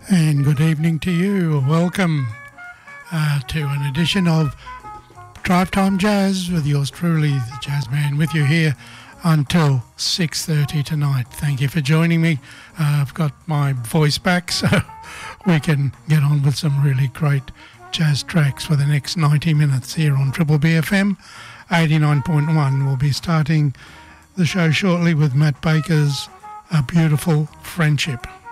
And good evening to you. Welcome to an edition of Drive Time Jazz with yours truly, the Jazz Man, with you here until 6:30 tonight. Thank you for joining me. I've got my voice back, so we can get on with some really great jazz tracks for the next 90 minutes here on Triple B FM 89.1. We'll be starting the show shortly with Matt Baker's A Beautiful Friendship.